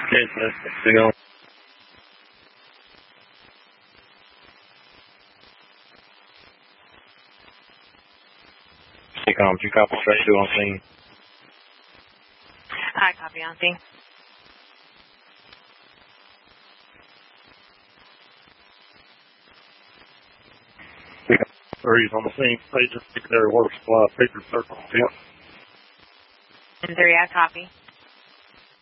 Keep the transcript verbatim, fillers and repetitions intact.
Okay, that's the go. T-com, two copy straight two on scene. I copy on scene. Three's on the scene. Agent secondary water supply, paper circle. Yeah. And three, I copy.